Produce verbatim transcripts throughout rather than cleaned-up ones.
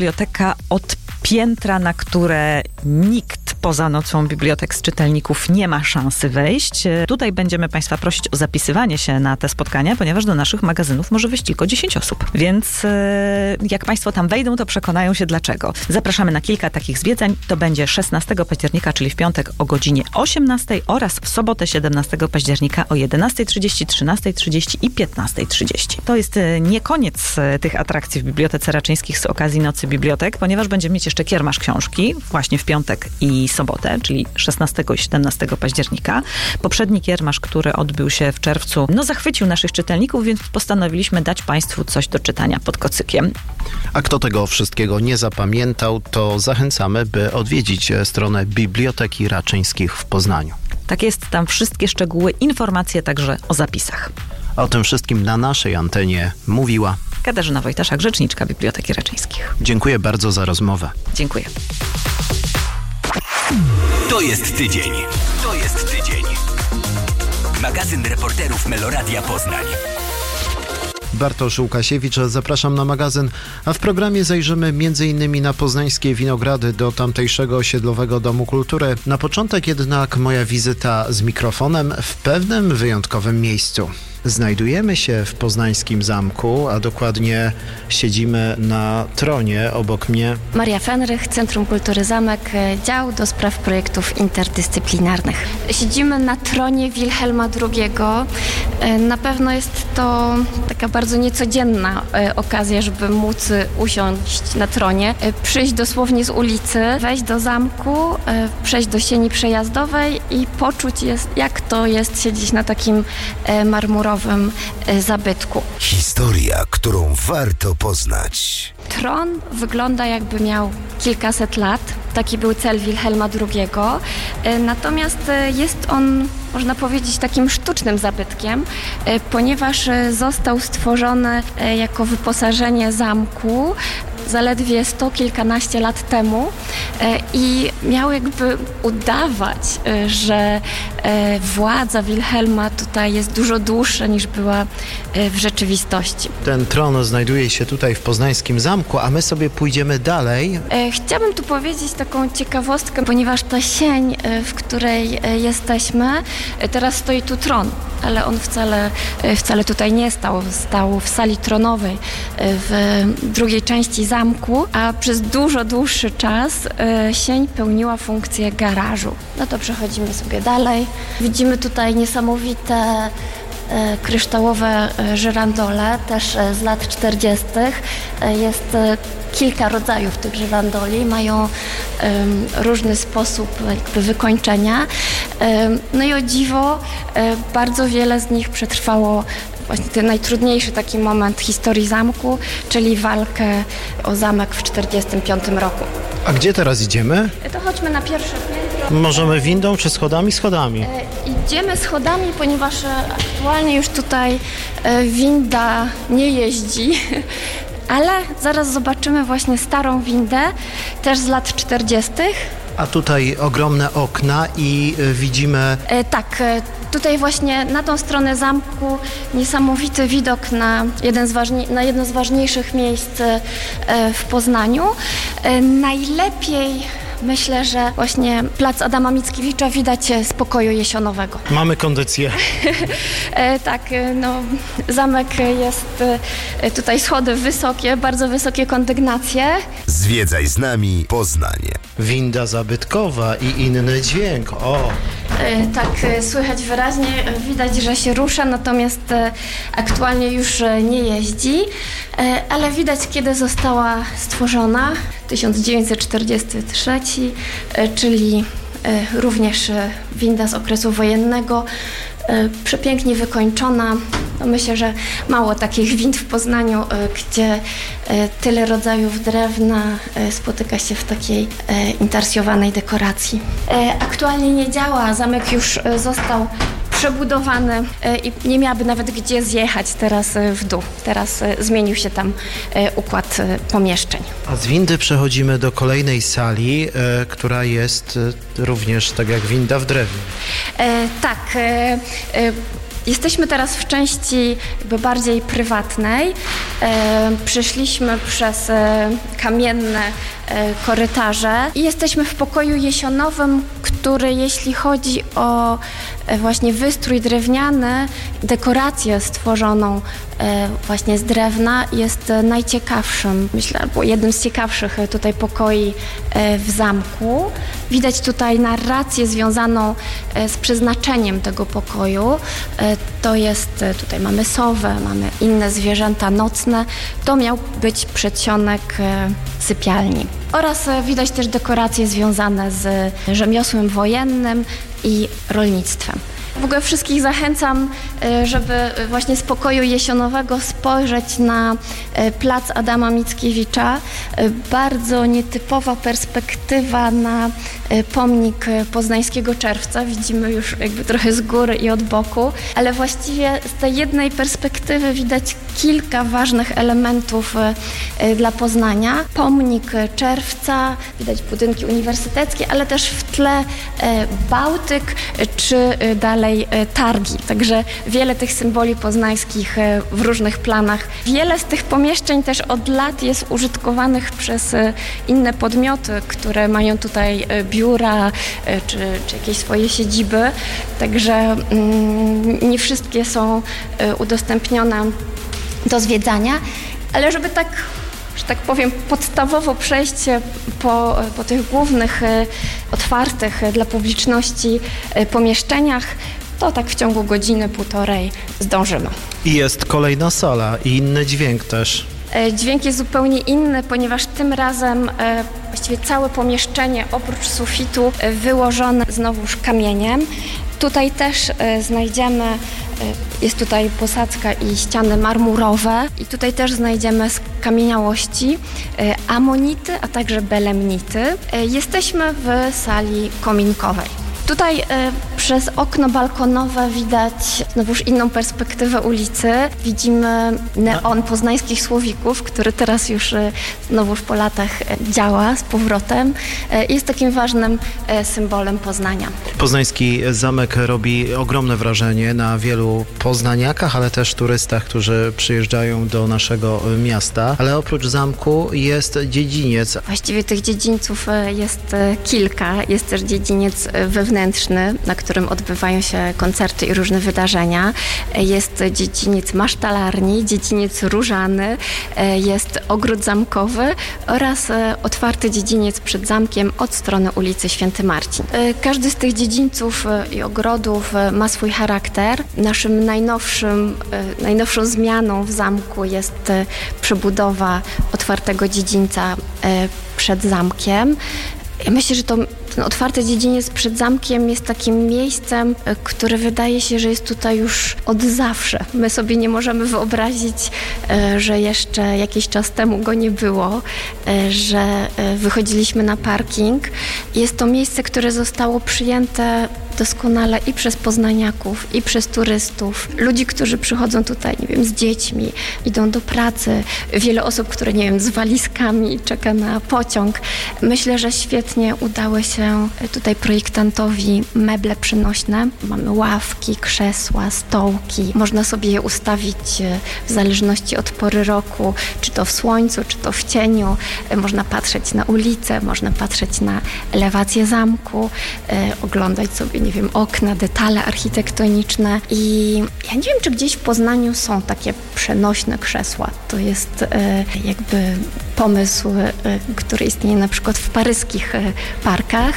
Biblioteka od piętra, na które nikt poza nocą bibliotek z czytelników nie ma szansy wejść. Tutaj będziemy Państwa prosić o zapisywanie się na te spotkania, ponieważ do naszych magazynów może wyjść tylko dziesięć osób. Więc jak Państwo tam wejdą, to przekonają się dlaczego. Zapraszamy na kilka takich zwiedzań. To będzie szesnastego października, czyli w piątek o godzinie osiemnastej oraz w sobotę siedemnastego października o jedenastej trzydzieści, trzynastej trzydzieści i piętnastej trzydzieści. To jest nie koniec tych atrakcji w Bibliotece Raczyńskich z okazji Nocy Bibliotek, ponieważ będziemy mieć jeszcze kiermasz książki właśnie w piątek i sobotę, czyli szesnastego i siedemnastego października. Poprzedni kiermasz, który odbył się w czerwcu, no zachwycił naszych czytelników, więc postanowiliśmy dać Państwu coś do czytania pod kocykiem. A kto tego wszystkiego nie zapamiętał, to zachęcamy, by odwiedzić stronę Biblioteki Raczyńskich w Poznaniu. Tak jest, tam wszystkie szczegóły, informacje także o zapisach. A o tym wszystkim na naszej antenie mówiła Katarzyna Wojtaszak, rzeczniczka Biblioteki Raczyńskich. Dziękuję bardzo za rozmowę. Dziękuję. To jest tydzień. To jest tydzień. Magazyn reporterów Meloradia Poznań. Bartosz Łukasiewicz, zapraszam na magazyn, a w programie zajrzymy między innymi na poznańskie winogrady do tamtejszego osiedlowego domu kultury. Na początek jednak moja wizyta z mikrofonem w pewnym wyjątkowym miejscu. Znajdujemy się w poznańskim zamku, a dokładnie siedzimy na tronie obok mnie. Maria Fenrych, Centrum Kultury Zamek, dział do spraw projektów interdyscyplinarnych. Siedzimy na tronie Wilhelma drugiego. Na pewno jest to taka bardzo niecodzienna okazja, żeby móc usiąść na tronie, przyjść dosłownie z ulicy, wejść do zamku, przejść do sieni przejazdowej i poczuć, jest, jak to jest siedzieć na takim marmurowym zabytku. Historia, którą warto poznać. Tron wygląda, jakby miał kilkaset lat. Taki był cel Wilhelma drugiego. Natomiast jest on, można powiedzieć, takim sztucznym zabytkiem, ponieważ został stworzony jako wyposażenie zamku zaledwie sto kilkanaście lat temu i miał jakby udawać, że władza Wilhelma tutaj jest dużo dłuższa niż była w rzeczywistości. Ten tron znajduje się tutaj w poznańskim zamku, a my sobie pójdziemy dalej. Chciałabym tu powiedzieć taką ciekawostkę, ponieważ ta sień, w której jesteśmy, teraz stoi tu tron, ale on wcale, wcale tutaj nie stał. Stał w sali tronowej w drugiej części zamku, a przez dużo dłuższy czas sień pełniła funkcję garażu. No to przechodzimy sobie dalej. Widzimy tutaj niesamowite kryształowe żyrandole, też z lat czterdziestych. Jest kilka rodzajów tych żyrandoli, mają um, różny sposób jakby wykończenia. Um, no i o dziwo um, bardzo wiele z nich przetrwało właśnie ten najtrudniejszy taki moment historii zamku, czyli walkę o zamek w czterdziestym piątym roku. A gdzie teraz idziemy? To chodźmy na pierwsze piętro. Możemy windą czy schodami? Schodami. E, idziemy schodami, ponieważ e, aktualnie już tutaj e, winda nie jeździ. Ale zaraz zobaczymy właśnie starą windę, też z lat czterdziestych. A tutaj ogromne okna i y, widzimy... E, tak, e, tutaj właśnie na tą stronę zamku niesamowity widok na, jeden z ważni- na jedno z ważniejszych miejsc e, w Poznaniu. E, najlepiej... Myślę, że właśnie plac Adama Mickiewicza widać z pokoju jesionowego. Mamy kondycję. e, tak, no zamek jest, e, tutaj schody wysokie, bardzo wysokie kondygnacje. Zwiedzaj z nami Poznanie. Winda zabytkowa i inny dźwięk. O! E, tak, e, słychać wyraźnie, e, widać, że się rusza, natomiast e, aktualnie już e, nie jeździ, e, ale widać, kiedy została stworzona. tysiąc dziewięćset czterdziesty trzeci, e, czyli e, również e, winda z okresu wojennego, e, przepięknie wykończona. No myślę, że mało takich wind w Poznaniu, e, gdzie e, tyle rodzajów drewna e, spotyka się w takiej e, intarsjowanej dekoracji. E, aktualnie nie działa, zamek już e, został przebudowany i nie miałaby nawet gdzie zjechać teraz w dół. Teraz zmienił się tam układ pomieszczeń. A z windy przechodzimy do kolejnej sali, e, która jest e, również tak jak winda w drewnie. E, tak. E, e, Jesteśmy teraz w części jakby bardziej prywatnej. E, Przyszliśmy przez e, kamienne e, korytarze i jesteśmy w pokoju jesionowym, który jeśli chodzi o e, właśnie wystrój drewniany, dekorację stworzoną e, właśnie z drewna jest e, najciekawszym, myślę, albo jednym z ciekawszych e, tutaj pokoi e, w zamku. Widać tutaj narrację związaną e, z przeznaczeniem tego pokoju. E, to jest, e, tutaj mamy sowę, mamy inne zwierzęta nocne. To miał być przedsionek e, sypialni. Oraz e, widać też dekoracje związane z rzemiosłem wojennym i rolnictwem. W ogóle wszystkich zachęcam, żeby właśnie z pokoju jesionowego spojrzeć na plac Adama Mickiewicza. Bardzo nietypowa perspektywa na pomnik Poznańskiego Czerwca. Widzimy już jakby trochę z góry i od boku, ale właściwie z tej jednej perspektywy widać kilka ważnych elementów dla Poznania. Pomnik Czerwca, widać budynki uniwersyteckie, ale też w tle Bałtyk czy dalej targi. Także wiele tych symboli poznańskich w różnych planach. Wiele z tych pomieszczeń też od lat jest użytkowanych przez inne podmioty, które mają tutaj biura czy, czy jakieś swoje siedziby. Także mm, nie wszystkie są udostępnione do zwiedzania, ale żeby tak, że tak powiem, podstawowo przejść po, po tych głównych, otwartych dla publiczności pomieszczeniach, to tak w ciągu godziny, półtorej zdążymy. I jest kolejna sala i inny dźwięk też. Dźwięk jest zupełnie inny, ponieważ tym razem e, właściwie całe pomieszczenie oprócz sufitu e, wyłożone znowuż kamieniem. Tutaj też e, znajdziemy, e, jest tutaj posadzka i ściany marmurowe i tutaj też znajdziemy skamieniałości, e, amonity, a także belemnity. E, jesteśmy w sali kominkowej. Tutaj e, przez okno balkonowe widać znowuż inną perspektywę ulicy. Widzimy neon poznańskich słowików, który teraz już e, znowuż po latach e, działa z powrotem. E, jest takim ważnym e, symbolem Poznania. Poznański zamek robi ogromne wrażenie na wielu poznaniakach, ale też turystach, którzy przyjeżdżają do naszego miasta. Ale oprócz zamku jest dziedziniec. Właściwie tych dziedzińców e, jest e, kilka. Jest też dziedziniec wewnętrzny, na którym odbywają się koncerty i różne wydarzenia. Jest dziedziniec masztalarni, dziedziniec różany, jest ogród zamkowy oraz otwarty dziedziniec przed zamkiem od strony ulicy Święty Marcin. Każdy z tych dziedzińców i ogrodów ma swój charakter. Naszym najnowszym, najnowszą zmianą w zamku jest przebudowa otwartego dziedzińca przed zamkiem. Ja myślę, że to ten otwarty dziedziniec przed zamkiem jest takim miejscem, które wydaje się, że jest tutaj już od zawsze. My sobie nie możemy wyobrazić, że jeszcze jakiś czas temu go nie było, że wychodziliśmy na parking. Jest to miejsce, które zostało przyjęte doskonale i przez poznaniaków, i przez turystów. Ludzi, którzy przychodzą tutaj, nie wiem, z dziećmi, idą do pracy. Wiele osób, które, nie wiem, z walizkami czeka na pociąg. Myślę, że świetnie udały się tutaj projektantowi meble przynośne. Mamy ławki, krzesła, stołki. Można sobie je ustawić w zależności od pory roku, czy to w słońcu, czy to w cieniu. Można patrzeć na ulicę, można patrzeć na elewację zamku, oglądać sobie, nie wiem, okna, detale architektoniczne. I ja nie wiem, czy gdzieś w Poznaniu są takie przenośne krzesła. To jest jakby pomysł, który istnieje na przykład w paryskich parkach,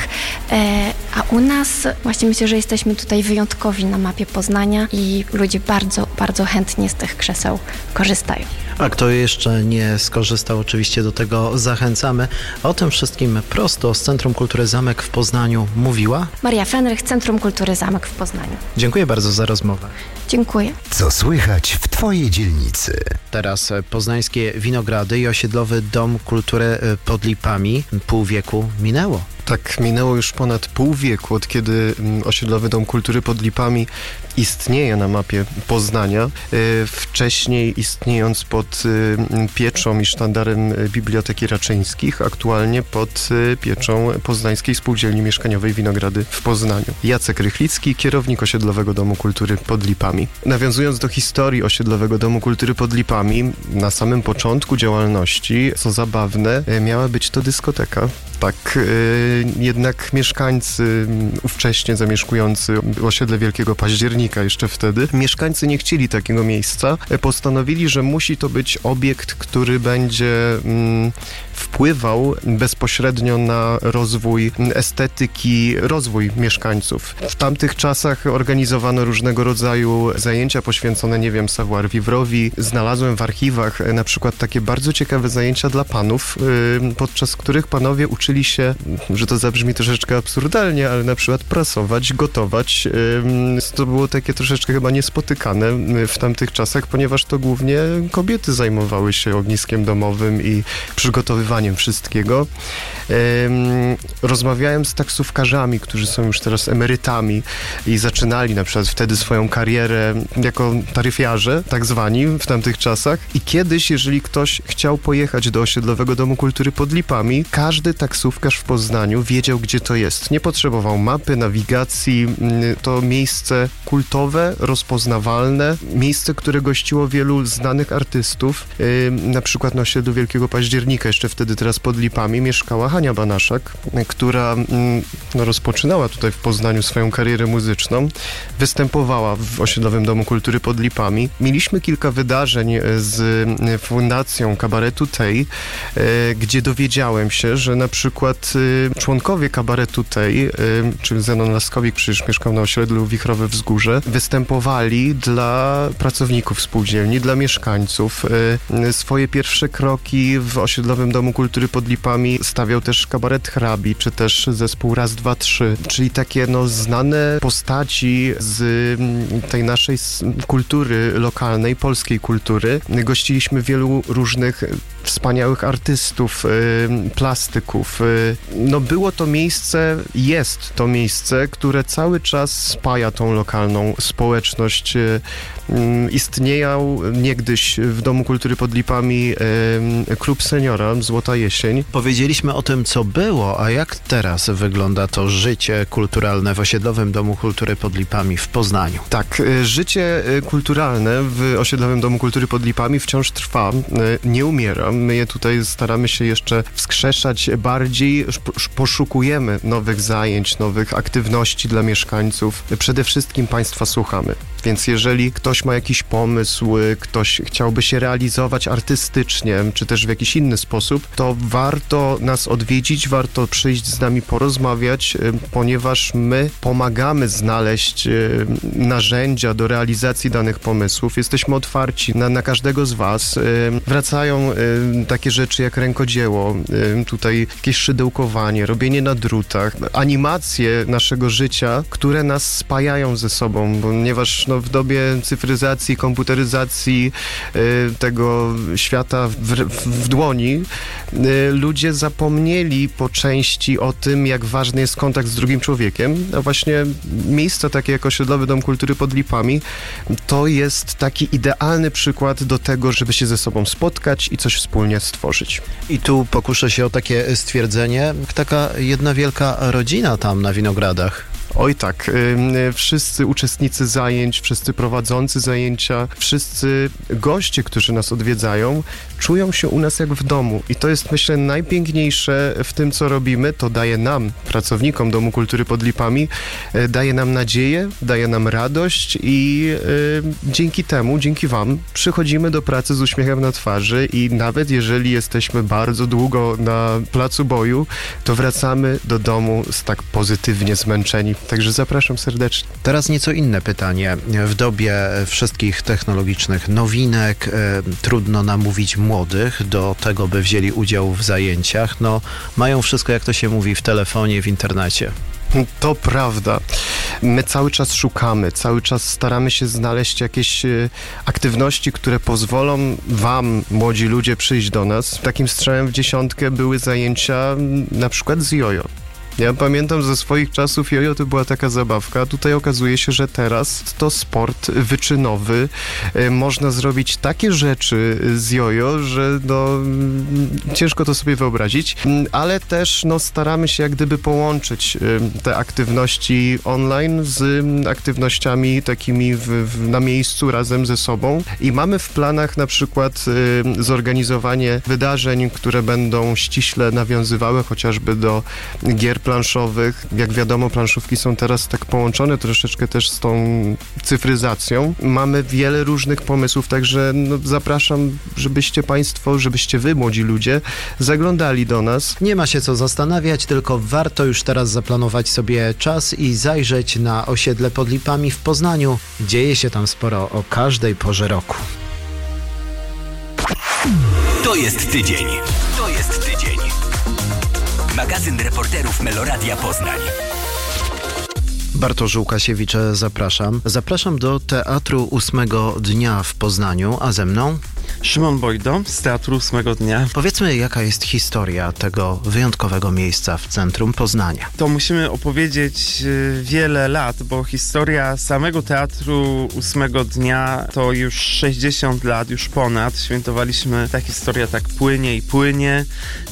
a u nas właśnie myślę, że jesteśmy tutaj wyjątkowi na mapie Poznania i ludzie bardzo, bardzo chętnie z tych krzeseł korzystają. A kto jeszcze nie skorzystał, oczywiście do tego zachęcamy. O tym wszystkim prosto z Centrum Kultury Zamek w Poznaniu mówiła Maria Fenrych, Centrum Kultury Zamek w Poznaniu. Dziękuję bardzo za rozmowę. Dziękuję. Co słychać w Twojej dzielnicy? Teraz poznańskie winogrady i osiedlowy Dom Kultury pod Lipami. Pół wieku minęło. Tak, minęło już ponad pół wieku, od kiedy osiedlowy Dom Kultury pod Lipami istnieje na mapie Poznania, wcześniej istniejąc pod pieczą i sztandarem Biblioteki Raczyńskich, aktualnie pod pieczą Poznańskiej Spółdzielni Mieszkaniowej Winogrady w Poznaniu. Jacek Rychlicki, kierownik Osiedlowego Domu Kultury pod Lipami. Nawiązując do historii Osiedlowego Domu Kultury pod Lipami, na samym początku działalności, co zabawne, miała być to dyskoteka. Tak, jednak mieszkańcy ówcześnie zamieszkujący osiedle Wielkiego Października jeszcze wtedy, mieszkańcy nie chcieli takiego miejsca. Postanowili, że musi to być obiekt, który będzie mm, wpływał bezpośrednio na rozwój estetyki, rozwój mieszkańców. W tamtych czasach organizowano różnego rodzaju zajęcia poświęcone, nie wiem, savoir-vivre'owi. Znalazłem w archiwach na przykład takie bardzo ciekawe zajęcia dla panów, yy, podczas których panowie uczyli się, że to zabrzmi troszeczkę absurdalnie, ale na przykład prasować, gotować. Yy, to było takie troszeczkę chyba niespotykane w tamtych czasach, ponieważ to głównie kobiety zajmowały się ogniskiem domowym i przygotowywaniem wszystkiego. Rozmawiałem z taksówkarzami, którzy są już teraz emerytami i zaczynali na przykład wtedy swoją karierę jako taryfiarze, tak zwani w tamtych czasach. I kiedyś, jeżeli ktoś chciał pojechać do Osiedlowego Domu Kultury pod Lipami, każdy taksówkarz w Poznaniu wiedział, gdzie to jest. Nie potrzebował mapy, nawigacji. To miejsce kultowe, rozpoznawalne, miejsce, które gościło wielu znanych artystów. Na przykład na osiedlu Wielkiego Października, jeszcze wtedy teraz pod Lipami, mieszkała Hania Banaszak, która no, rozpoczynała tutaj w Poznaniu swoją karierę muzyczną. Występowała w Osiedlowym Domu Kultury pod Lipami. Mieliśmy kilka wydarzeń z Fundacją Kabaretu Tej, gdzie dowiedziałem się, że na przykład członkowie Kabaretu Tej, czyli Zenon Laskowik, przecież mieszkał na osiedlu Wichrowe Wzgórze, występowali dla pracowników spółdzielni, dla mieszkańców. Swoje pierwsze kroki w Osiedlowym Domu Kultury pod Lipami stawiał też Kabaret Hrabi, czy też zespół Raz, Dwa, Trzy, czyli takie no znane postaci z tej naszej kultury lokalnej, polskiej kultury. Gościliśmy wielu różnych wspaniałych artystów, plastyków. No było to miejsce, jest to miejsce, które cały czas spaja tą lokalną społeczność. Istniał niegdyś w Domu Kultury pod Lipami klub seniora Złota Jesień. Powiedzieliśmy o tym, co było, a jak teraz wygląda to życie kulturalne w Osiedlowym Domu Kultury pod Lipami w Poznaniu? Tak, życie kulturalne w Osiedlowym Domu Kultury pod Lipami wciąż trwa, nie umiera. My je tutaj staramy się jeszcze wskrzeszać bardziej, poszukujemy nowych zajęć, nowych aktywności dla mieszkańców. Przede wszystkim Państwa słuchamy. Więc jeżeli ktoś ma jakiś pomysł, ktoś chciałby się realizować artystycznie, czy też w jakiś inny sposób, to warto nas odwiedzić, warto przyjść z nami porozmawiać, ponieważ my pomagamy znaleźć narzędzia do realizacji danych pomysłów. Jesteśmy otwarci na, na każdego z Was. Wracają takie rzeczy jak rękodzieło, tutaj jakieś szydełkowanie, robienie na drutach, animacje naszego życia, które nas spajają ze sobą, ponieważ no, w dobie cyfryzacji, komputeryzacji tego świata w, w, w dłoni, ludzie zapomnieli po części o tym, jak ważny jest kontakt z drugim człowiekiem, a właśnie miejsca takie jak Osiedlowy Dom Kultury pod Lipami to jest taki idealny przykład do tego, żeby się ze sobą spotkać i coś wspólnie stworzyć. I tu pokuszę się o takie stwierdzenie, taka jedna wielka rodzina tam na Winogradach. Oj tak, yy, wszyscy uczestnicy zajęć, wszyscy prowadzący zajęcia, wszyscy goście, którzy nas odwiedzają, czują się u nas jak w domu. I to jest, myślę, najpiękniejsze w tym, co robimy. To daje nam, pracownikom Domu Kultury pod Lipami, yy, daje nam nadzieję, daje nam radość i yy, dzięki temu, dzięki Wam, przychodzimy do pracy z uśmiechem na twarzy i nawet jeżeli jesteśmy bardzo długo na placu boju, to wracamy do domu z tak pozytywnie zmęczeni. Także zapraszam serdecznie. Teraz nieco inne pytanie. W dobie wszystkich technologicznych nowinek e, trudno namówić młodych do tego, by wzięli udział w zajęciach. No, mają wszystko, jak to się mówi, w telefonie, w internecie. To prawda. My cały czas szukamy, cały czas staramy się znaleźć jakieś e, aktywności, które pozwolą Wam, młodzi ludzie, przyjść do nas. Takim strzałem w dziesiątkę były zajęcia na przykład z jojo. Ja pamiętam ze swoich czasów jojo to była taka zabawka. Tutaj okazuje się, że teraz to sport wyczynowy. Można zrobić takie rzeczy z jojo, że no, ciężko to sobie wyobrazić, ale też no, staramy się jak gdyby połączyć te aktywności online z aktywnościami takimi w, w, na miejscu razem ze sobą i mamy w planach na przykład y, zorganizowanie wydarzeń, które będą ściśle nawiązywały chociażby do gier planszowych. Jak wiadomo, planszówki są teraz tak połączone troszeczkę też z tą cyfryzacją. Mamy wiele różnych pomysłów, także no, zapraszam, żebyście państwo, żebyście wy, młodzi ludzie, zaglądali do nas. Nie ma się co zastanawiać, tylko warto już teraz zaplanować sobie czas i zajrzeć na osiedle pod Lipami w Poznaniu. Dzieje się tam sporo o każdej porze roku. To jest tydzień. To jest tydzień. Magazyn reporterów Meloradia Poznań. Bartosz Łukasiewicz, zapraszam. Zapraszam do Teatru Ósmego Dnia w Poznaniu, a ze mną Szymon Bojdo z Teatru Ósmego Dnia. Powiedzmy, jaka jest historia tego wyjątkowego miejsca w centrum Poznania. To musimy opowiedzieć wiele lat, bo historia samego Teatru Ósmego Dnia to już sześćdziesiąt lat, już ponad. Świętowaliśmy, ta historia tak płynie i płynie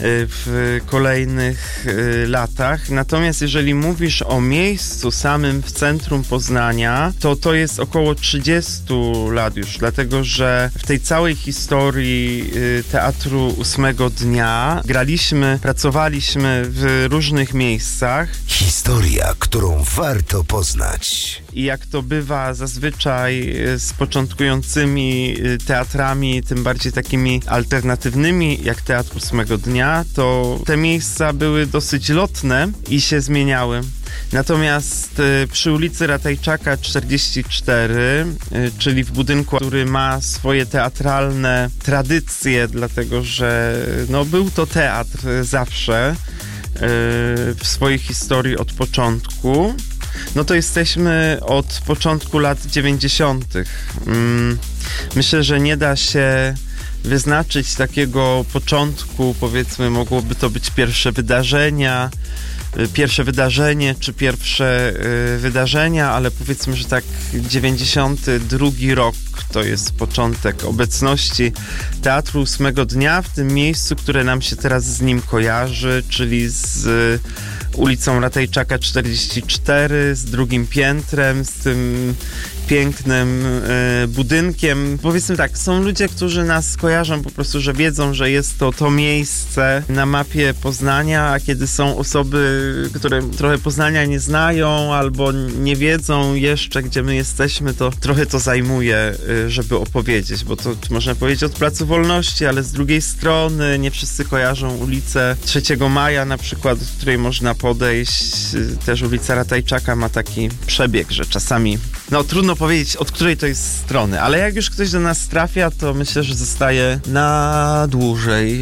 w kolejnych latach. Natomiast jeżeli mówisz o miejscu samym w centrum Poznania, to to jest około trzydziestu lat już, dlatego że w tej całej historii Teatru Ósmego Dnia graliśmy, pracowaliśmy w różnych miejscach. Historia, którą warto poznać. I jak to bywa zazwyczaj z początkującymi teatrami, tym bardziej takimi alternatywnymi jak Teatr Ósmego Dnia, to te miejsca były dosyć lotne i się zmieniały. Natomiast y, przy ulicy Ratajczaka czterdzieści cztery, y, czyli w budynku, który ma swoje teatralne tradycje, dlatego że no, był to teatr zawsze y, w swojej historii od początku, no to jesteśmy od początku lat dziewięćdziesiątych. Mm, myślę, że nie da się wyznaczyć takiego początku, powiedzmy, mogłoby to być pierwsze wydarzenia, pierwsze wydarzenie, czy pierwsze y, wydarzenia, ale powiedzmy, że tak dziewięćdziesiąty drugi rok to jest początek obecności Teatru Ósmego Dnia w tym miejscu, które nam się teraz z nim kojarzy, czyli z y, ulicą Ratajczaka czterdzieści cztery, z drugim piętrem, z tym pięknym y, budynkiem. Powiedzmy tak, są ludzie, którzy nas kojarzą po prostu, że wiedzą, że jest to to miejsce na mapie Poznania, a kiedy są osoby, które trochę Poznania nie znają albo nie wiedzą jeszcze, gdzie my jesteśmy, to trochę to zajmuje, y, żeby opowiedzieć, bo to można powiedzieć od Placu Wolności, ale z drugiej strony nie wszyscy kojarzą ulicę trzeciego maja na przykład, do której można podejść. Y, też ulica Ratajczaka ma taki przebieg, że czasami no trudno powiedzieć, od której to jest strony, ale jak już ktoś do nas trafia, to myślę, że zostaje na dłużej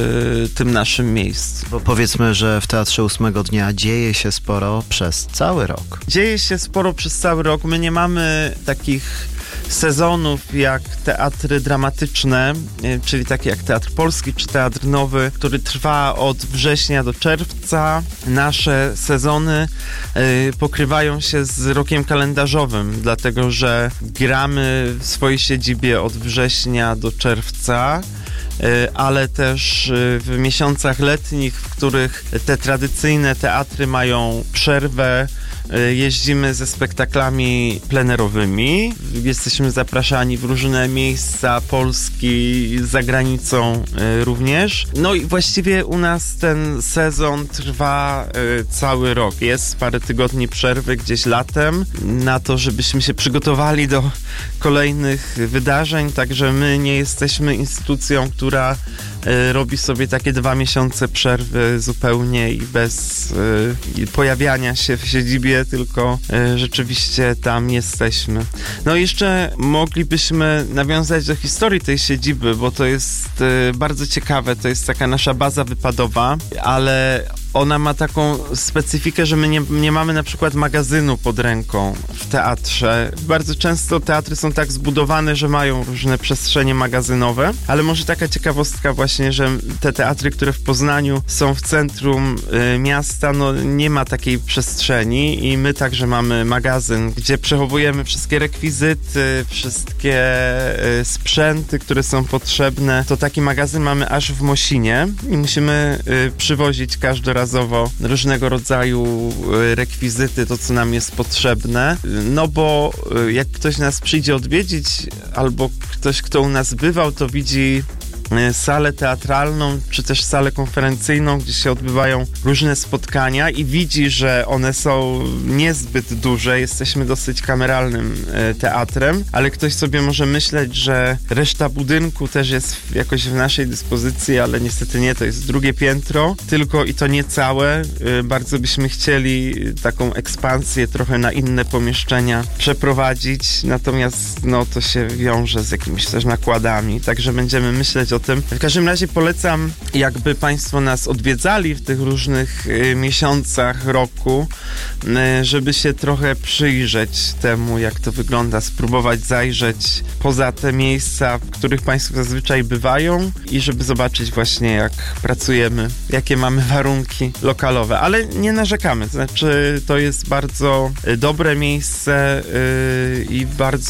w tym naszym miejscu. Bo powiedzmy, że w Teatrze Ósmego Dnia dzieje się sporo przez cały rok. Dzieje się sporo przez cały rok. My nie mamy takich sezonów jak teatry dramatyczne, czyli takie jak Teatr Polski czy Teatr Nowy, który trwa od września do czerwca. Nasze sezony y, pokrywają się z rokiem kalendarzowym, dlatego że gramy w swojej siedzibie od września do czerwca, y, ale też y, w miesiącach letnich, w których te tradycyjne teatry mają przerwę, jeździmy ze spektaklami plenerowymi. Jesteśmy zapraszani w różne miejsca Polski, za granicą również. No i właściwie u nas ten sezon trwa cały rok. Jest parę tygodni przerwy gdzieś latem na to, żebyśmy się przygotowali do kolejnych wydarzeń, także my nie jesteśmy instytucją, która robi sobie takie dwa miesiące przerwy zupełnie i bez y, pojawiania się w siedzibie, tylko y, rzeczywiście tam jesteśmy. No i jeszcze moglibyśmy nawiązać do historii tej siedziby, bo to jest y, bardzo ciekawe, to jest taka nasza baza wypadowa, ale ona ma taką specyfikę, że my nie, nie mamy na przykład magazynu pod ręką w teatrze. Bardzo często teatry są tak zbudowane, że mają różne przestrzenie magazynowe, ale może taka ciekawostka właśnie, że te teatry, które w Poznaniu są w centrum y, miasta, no nie ma takiej przestrzeni i my także mamy magazyn, gdzie przechowujemy wszystkie rekwizyty, wszystkie y, sprzęty, które są potrzebne. To taki magazyn mamy aż w Mosinie i musimy y, przywozić każdorazowo różnego rodzaju y, rekwizyty, to co nam jest potrzebne. No bo y, jak ktoś nas przyjdzie odwiedzić albo ktoś, kto u nas bywał, to widzi salę teatralną, czy też salę konferencyjną, gdzie się odbywają różne spotkania i widzi, że one są niezbyt duże. Jesteśmy dosyć kameralnym teatrem, ale ktoś sobie może myśleć, że reszta budynku też jest jakoś w naszej dyspozycji, ale niestety nie, to jest drugie piętro, tylko i to nie całe. Bardzo byśmy chcieli taką ekspansję trochę na inne pomieszczenia przeprowadzić, natomiast no to się wiąże z jakimiś też nakładami, także będziemy myśleć o tym. W każdym razie polecam, jakby Państwo nas odwiedzali w tych różnych y, miesiącach roku, y, żeby się trochę przyjrzeć temu, jak to wygląda, spróbować zajrzeć poza te miejsca, w których Państwo zazwyczaj bywają i żeby zobaczyć właśnie, jak pracujemy, jakie mamy warunki lokalowe, ale nie narzekamy, to znaczy to jest bardzo y, dobre miejsce y, i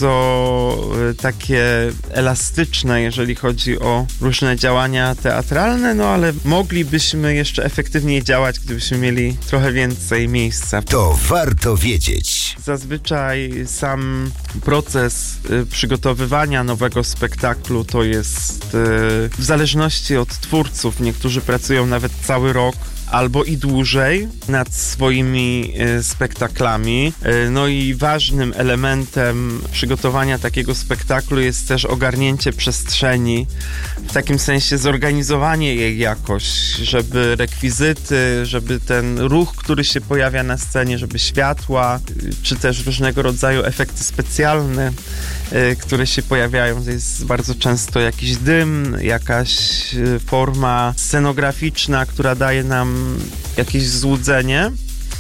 bardzo y, takie elastyczne, jeżeli chodzi o różne działania teatralne, no ale moglibyśmy jeszcze efektywniej działać, gdybyśmy mieli trochę więcej miejsca. To warto wiedzieć. Zazwyczaj sam proces y, przygotowywania nowego spektaklu to jest y, w zależności od twórców. Niektórzy pracują nawet cały rok, albo i dłużej nad swoimi y, spektaklami. Y, no i ważnym elementem przygotowania takiego spektaklu jest też ogarnięcie przestrzeni, w takim sensie zorganizowanie jej jakoś, żeby rekwizyty, żeby ten ruch, który się pojawia na scenie, żeby światła, y, czy też różnego rodzaju efekty specjalne, y, które się pojawiają. To jest bardzo często jakiś dym, jakaś y, forma scenograficzna, która daje nam jakieś złudzenie.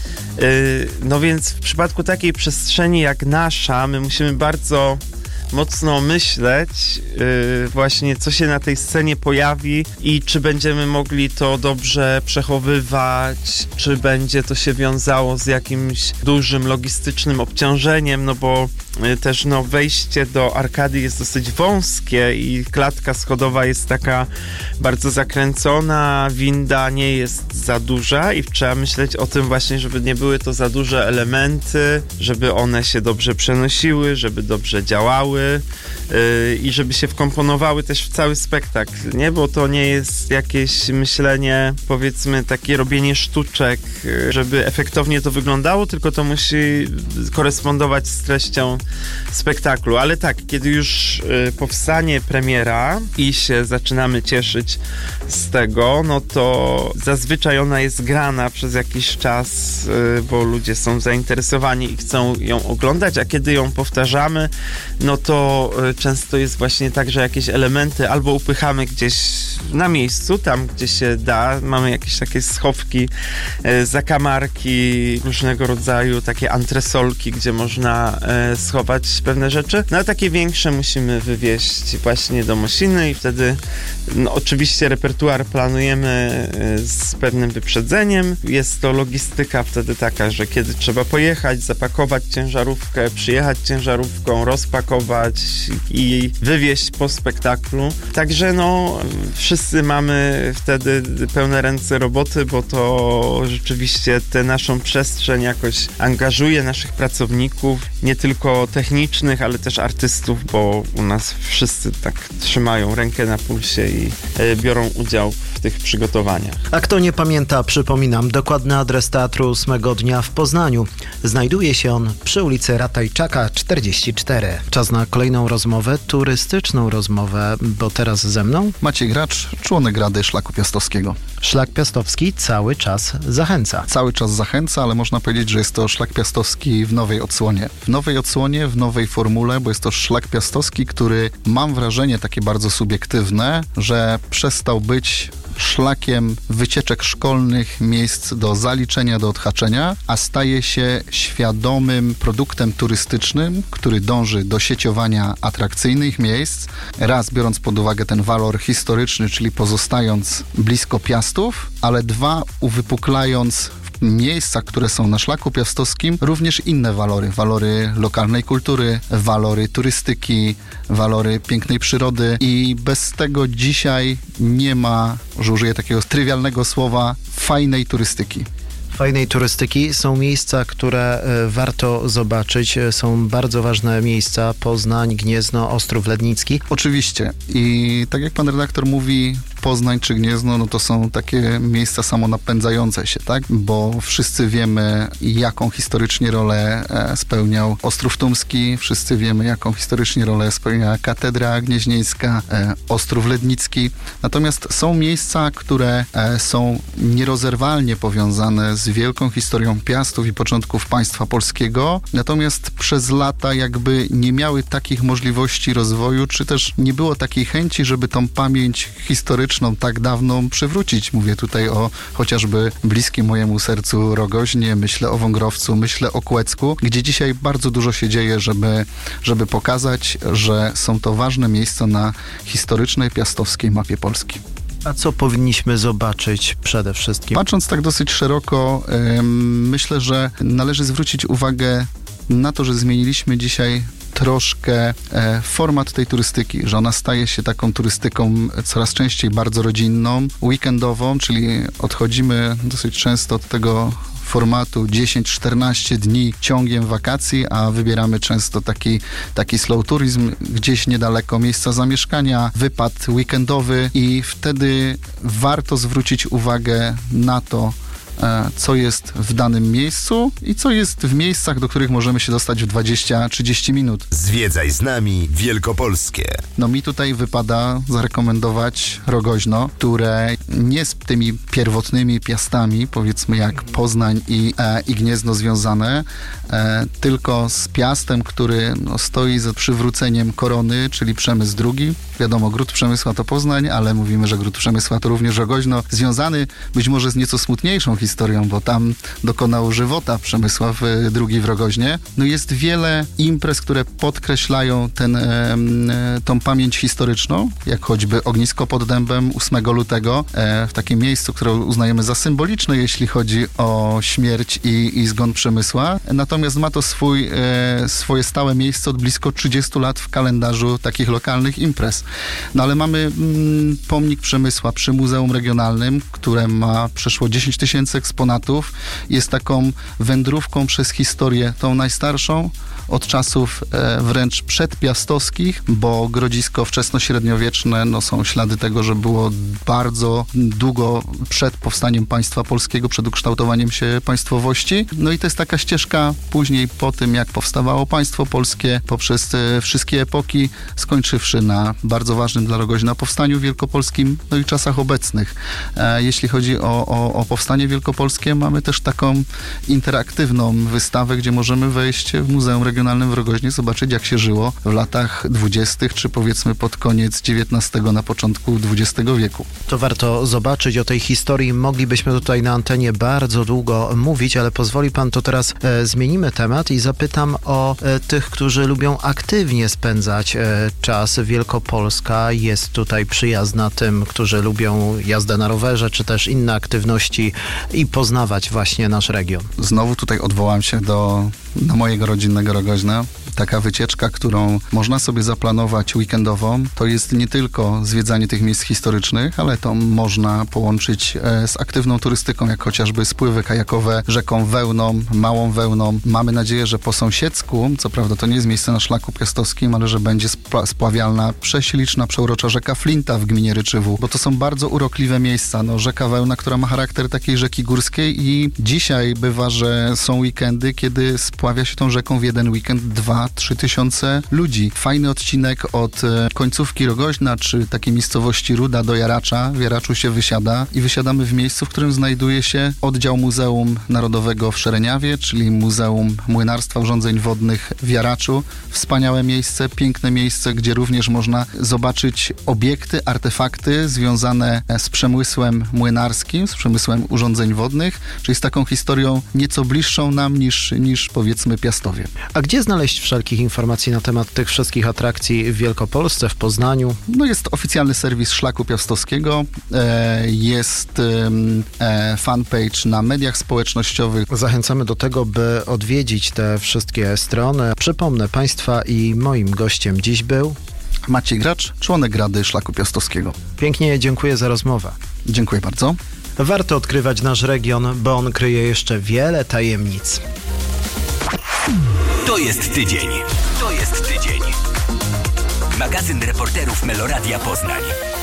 No więc w przypadku takiej przestrzeni jak nasza, my musimy bardzo mocno myśleć yy, właśnie, co się na tej scenie pojawi i czy będziemy mogli to dobrze przechowywać, czy będzie to się wiązało z jakimś dużym logistycznym obciążeniem, no bo yy, też no, wejście do arkady jest dosyć wąskie i klatka schodowa jest taka bardzo zakręcona, winda nie jest za duża i trzeba myśleć o tym właśnie, żeby nie były to za duże elementy, żeby one się dobrze przenosiły, żeby dobrze działały, Yy, i żeby się wkomponowały też w cały spektakl, nie? Bo to nie jest jakieś myślenie, powiedzmy, takie robienie sztuczek, yy, żeby efektownie to wyglądało, tylko to musi korespondować z treścią spektaklu. Ale tak, kiedy już yy, powstanie premiera i się zaczynamy cieszyć z tego, no to zazwyczaj ona jest grana przez jakiś czas, yy, bo ludzie są zainteresowani i chcą ją oglądać, a kiedy ją powtarzamy, no to to często jest właśnie tak, że jakieś elementy albo upychamy gdzieś na miejscu, tam gdzie się da, mamy jakieś takie schowki, e, zakamarki, różnego rodzaju takie antresolki, gdzie można e, schować pewne rzeczy, no a takie większe musimy wywieźć właśnie do Mosiny i wtedy no, oczywiście repertuar planujemy e, z pewnym wyprzedzeniem. Jest to logistyka wtedy taka, że kiedy trzeba pojechać, zapakować ciężarówkę, przyjechać ciężarówką, rozpakować i wywieźć po spektaklu. Także no, wszyscy mamy wtedy pełne ręce roboty, bo to rzeczywiście tę naszą przestrzeń jakoś angażuje naszych pracowników, nie tylko technicznych, ale też artystów, bo u nas wszyscy tak trzymają rękę na pulsie i e, biorą udział w tych przygotowaniach. A kto nie pamięta, przypominam, dokładny adres Teatru ósmego Dnia w Poznaniu. Znajduje się on przy ulicy Ratajczaka czterdzieści cztery. Czas na kolejną rozmowę, turystyczną rozmowę, bo teraz ze mną Maciej Gracz, członek Rady Szlaku Piastowskiego. Szlak Piastowski cały czas zachęca. Cały czas zachęca, ale można powiedzieć, że jest to Szlak Piastowski w nowej odsłonie. W nowej odsłonie, w nowej formule, bo jest to Szlak Piastowski, który, mam wrażenie takie bardzo subiektywne, że przestał być szlakiem wycieczek szkolnych, miejsc do zaliczenia, do odhaczenia, a staje się świadomym produktem turystycznym, który dąży do sieciowania atrakcyjnych miejsc, raz biorąc pod uwagę ten walor historyczny, czyli pozostając blisko Piastów, ale dwa uwypuklając miejsca, które są na szlaku piastowskim, również inne walory. Walory lokalnej kultury, walory turystyki, walory pięknej przyrody i bez tego dzisiaj nie ma, że użyję takiego trywialnego słowa, fajnej turystyki. Fajnej turystyki są miejsca, które warto zobaczyć. Są bardzo ważne miejsca. Poznań, Gniezno, Ostrów Lednicki. Oczywiście. I tak jak pan redaktor mówi, Poznań czy Gniezno, no to są takie miejsca samonapędzające się, tak? Bo wszyscy wiemy, jaką historycznie rolę spełniał Ostrów Tumski, wszyscy wiemy, jaką historycznie rolę spełniała Katedra Gnieźnieńska, Ostrów Lednicki. Natomiast są miejsca, które są nierozerwalnie powiązane z wielką historią Piastów i początków państwa polskiego, natomiast przez lata jakby nie miały takich możliwości rozwoju, czy też nie było takiej chęci, żeby tą pamięć historyczną tak dawną przywrócić. Mówię tutaj o chociażby bliskim mojemu sercu Rogoźnie, myślę o Wągrowcu, myślę o Kłecku, gdzie dzisiaj bardzo dużo się dzieje, żeby, żeby pokazać, że są to ważne miejsca na historycznej piastowskiej mapie Polski. A co powinniśmy zobaczyć przede wszystkim? Patrząc tak dosyć szeroko, yy, myślę, że należy zwrócić uwagę na to, że zmieniliśmy dzisiaj troszkę e, format tej turystyki, że ona staje się taką turystyką coraz częściej bardzo rodzinną, weekendową, czyli odchodzimy dosyć często od tego formatu dziesięć czternaście dni ciągiem wakacji, a wybieramy często taki, taki slow tourism, gdzieś niedaleko miejsca zamieszkania, wypad weekendowy i wtedy warto zwrócić uwagę na to, co jest w danym miejscu i co jest w miejscach, do których możemy się dostać w dwadzieścia trzydzieści minut. Zwiedzaj z nami Wielkopolskie. No mi tutaj wypada zarekomendować Rogoźno, które nie z tymi pierwotnymi Piastami, powiedzmy jak Poznań i, e, i Gniezno związane, e, tylko z Piastem, który no, stoi za przywróceniem korony, czyli Przemysł drugi. Wiadomo, Gród Przemysła to Poznań, ale mówimy, że Gród Przemysła to również Rogoźno, związany być może z nieco smutniejszą historią, bo tam dokonał żywota Przemysław drugi w Rogoźnie. No jest wiele imprez, które podkreślają ten, e, tą pamięć historyczną, jak choćby Ognisko pod Dębem ósmego lutego, e, w takim miejscu, które uznajemy za symboliczne, jeśli chodzi o śmierć i, i zgon Przemysła. Natomiast ma to swój, e, swoje stałe miejsce od blisko trzydziestu lat w kalendarzu takich lokalnych imprez. No ale mamy mm, pomnik Przemysła przy Muzeum Regionalnym, które ma przeszło dziesięć tysięcy eksponatów. Jest taką wędrówką przez historię, tą najstarszą, od czasów e, wręcz przedpiastowskich, bo grodzisko wczesnośredniowieczne, no są ślady tego, że było bardzo długo przed powstaniem państwa polskiego, przed ukształtowaniem się państwowości. No i to jest taka ścieżka później po tym, jak powstawało państwo polskie, poprzez e, wszystkie epoki, skończywszy na bardzo ważnym dla Rogoźna powstaniu wielkopolskim, no i czasach obecnych. E, jeśli chodzi o, o, o powstanie wielkopolskie, mamy też taką interaktywną wystawę, gdzie możemy wejść w Muzeum Regionalnym w Rogoźnie, zobaczyć jak się żyło w latach dwudziestych, czy powiedzmy pod koniec dziewiętnastego, na początku dwudziestego wieku. To warto zobaczyć. O tej historii moglibyśmy tutaj na antenie bardzo długo mówić, ale pozwoli pan, to teraz e, zmienimy temat i zapytam o e, tych, którzy lubią aktywnie spędzać e, czas. Wielkopolska jest tutaj przyjazna tym, którzy lubią jazdę na rowerze, czy też inne aktywności i poznawać właśnie nasz region. Znowu tutaj odwołam się do, do mojego rodzinnego Rogoźna. Taka wycieczka, którą można sobie zaplanować weekendową, to jest nie tylko zwiedzanie tych miejsc historycznych, ale to można połączyć e, z aktywną turystyką, jak chociażby spływy kajakowe rzeką Wełną, Małą Wełną. Mamy nadzieję, że po sąsiedzku, co prawda to nie jest miejsce na szlaku piastowskim, ale że będzie spla- spławialna, prześliczna, przeurocza rzeka Flinta w gminie Ryczywół, bo to są bardzo urokliwe miejsca. No, rzeka Wełna, która ma charakter takiej rzeki górskiej i dzisiaj bywa, że są weekendy, kiedy spływy spławia się tą rzeką w jeden weekend dwa trzy tysiące ludzi. Fajny odcinek od e, końcówki Rogoźna, czy takiej miejscowości Ruda do Jaracza. W Jaraczu się wysiada i wysiadamy w miejscu, w którym znajduje się oddział Muzeum Narodowego w Szereniawie, czyli Muzeum Młynarstwa Urządzeń Wodnych w Jaraczu. Wspaniałe miejsce, piękne miejsce, gdzie również można zobaczyć obiekty, artefakty związane z przemysłem młynarskim, z przemysłem urządzeń wodnych, czyli z taką historią nieco bliższą nam niż, niż powiedzmy Piastowie. A gdzie znaleźć wszelkich informacji na temat tych wszystkich atrakcji w Wielkopolsce, w Poznaniu? No jest oficjalny serwis Szlaku Piastowskiego, e, jest e, fanpage na mediach społecznościowych. Zachęcamy do tego, by odwiedzić te wszystkie strony. Przypomnę, Państwa i moim gościem dziś był Maciej Gracz, członek Rady Szlaku Piastowskiego. Pięknie dziękuję za rozmowę. Dziękuję bardzo. Warto odkrywać nasz region, bo on kryje jeszcze wiele tajemnic. To jest tydzień. To jest tydzień. Magazyn reporterów Meloradia Poznań.